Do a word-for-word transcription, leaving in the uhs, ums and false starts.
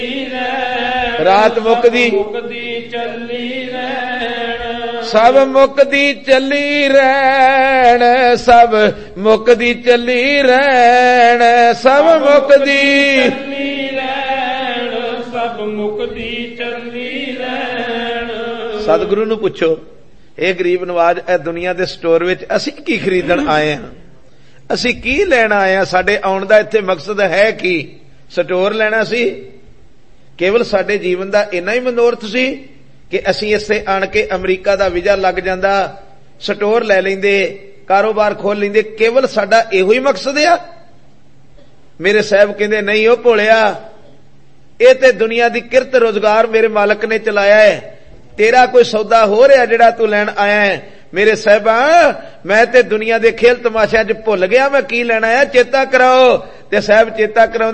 ਰਾਤ ਮੁੱਕਦੀ ਮੁਕਦੀ ਚੱਲੀ ਰਹਿਣ, ਸਭ ਮੁੱਕਦੀ ਚੱਲੀ ਰਹਿਣ, ਸਭ ਮੁੱਕਦੀ ਚੱਲੀ ਰਹਿਣ, ਸਭ ਮੁੱਕਦੀ ਚੱਲੀ ਰਹਿਣ, ਸਭ ਮੁਕਦੀ ਚੱਲੀ ਰਹਿਣ। ਸਤਿਗੁਰੂ ਨੂੰ ਪੁੱਛੋ, ਇਹ ਗਰੀਬ ਨਵਾਜ ਇਹ ਦੁਨੀਆ ਦੇ ਸਟੋਰ ਵਿੱਚ ਅਸੀਂ ਕੀ ਖਰੀਦਣ ਆਏ ਹਾਂ, ਅਸੀਂ ਕੀ ਲੈਣ ਆਏ ਹਾਂ, ਸਾਡੇ ਆਉਣ ਦਾ ਇੱਥੇ ਮਕਸਦ ਹੈ ਕੀ? ਸਟੋਰ ਲੈਣਾ ਸੀ? ਕੇਵਲ ਸਾਡੇ ਜੀਵਨ ਦਾ ਇੰਨਾ ਹੀ ਮਨੋਰਥ ਸੀ ਕਿ ਅਸੀਂ ਇੱਥੇ ਆਣ ਕੇ ਅਮਰੀਕਾ ਦਾ ਵੀਜ਼ਾ ਲੱਗ ਜਾਂਦਾ, ਸਟੋਰ ਲੈ ਲੈਂਦੇ, ਕਾਰੋਬਾਰ ਖੋਲ ਲੈਂਦੇ, ਕੇਵਲ ਸਾਡਾ ਇਹੋ ਹੀ ਮਕਸਦ ਆ? ਮੇਰੇ ਸਾਹਿਬ ਕਹਿੰਦੇ ਨਹੀਂ ਉਹ ਭੋਲਿਆ, ਇਹ ਤੇ ਦੁਨੀਆ ਦੀ ਕਿਰਤ ਰੋਜ਼ਗਾਰ ਮੇਰੇ ਮਾਲਕ ਨੇ ਚਲਾਇਆ ਹੈ, ਤੇਰਾ ਕੋਈ ਸੌਦਾ ਹੋ ਰਿਹਾ ਜਿਹੜਾ ਤੂੰ ਲੈਣ ਆਇਆ ਹੈ? ਮੇਰੇ ਸਾਹਿਬਾ ਮੈਂ ਤੇ ਦੁਨੀਆ ਦੇ ਖੇਲ ਤਮਾਸ਼ਿਆਂ 'ਚ ਭੁੱਲ ਗਿਆ ਮੈਂ ਕੀ ਲੈਣਾ ਹੈ, ਚੇਤਾ ਕਰਾਓ। ਤੇ ਸਾਹਿਬ ਚੇਤਾ ਕਰਾਉਂਦੇ